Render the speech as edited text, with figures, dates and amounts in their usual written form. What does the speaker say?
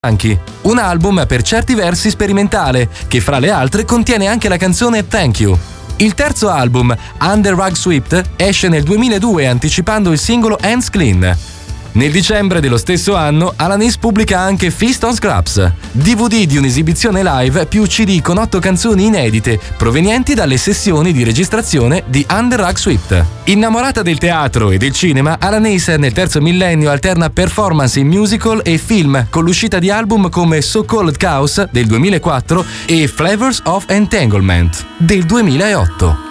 Anche un album per certi versi sperimentale, che fra le altre contiene anche la canzone Thank You. Il terzo album, Under Rug Swept, esce nel 2002 anticipando il singolo Hands Clean. Nel dicembre dello stesso anno, Alanis pubblica anche Feast on Scraps, DVD di un'esibizione live più CD con 8 canzoni inedite provenienti dalle sessioni di registrazione di Under Rug Swept. Innamorata del teatro e del cinema, Alanis nel terzo millennio alterna performance in musical e film con l'uscita di album come So Called Chaos del 2004 e Flavors of Entanglement del 2008.